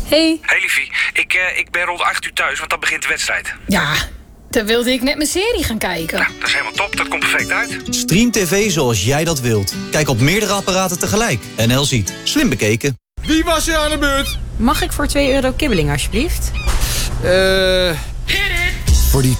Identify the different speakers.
Speaker 1: Hey.
Speaker 2: Hey liefie, ik ben rond 8 uur thuis, want dan begint de wedstrijd.
Speaker 1: Ja, dan wilde ik net mijn serie gaan kijken.
Speaker 2: Nou, dat is helemaal top, dat komt perfect uit.
Speaker 3: Stream TV zoals jij dat wilt. Kijk op meerdere apparaten tegelijk. NL Ziet. Slim bekeken.
Speaker 4: Wie was er aan de beurt?
Speaker 5: Mag ik voor €2 kibbeling alsjeblieft?
Speaker 4: Voor die